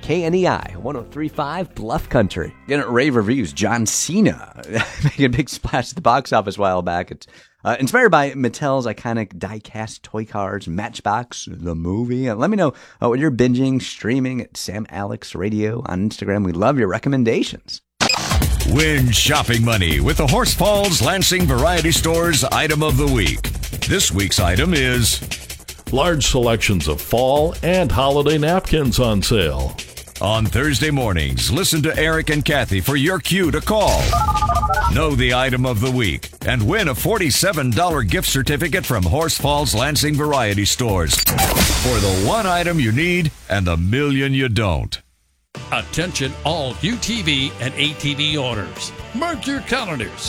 KNEI 103.5 Bluff Country. Getting rave reviews. John Cena making a big splash at the box office a while back. It's inspired by Mattel's iconic die-cast toy cars, Matchbox, the movie. Let me know what you're binging, streaming at Sam Alex Radio on Instagram. We love your recommendations. Win shopping money with the Horse Falls Lansing Variety Store's Item of the Week. This week's item is large selections of fall and holiday napkins on sale. On Thursday mornings, listen to Eric and Kathy for your cue to call. Know the item of the week and win a $47 gift certificate from Horse Falls Lansing Variety Stores for the one item you need and the million you don't. Attention all UTV and ATV owners. Mark your calendars.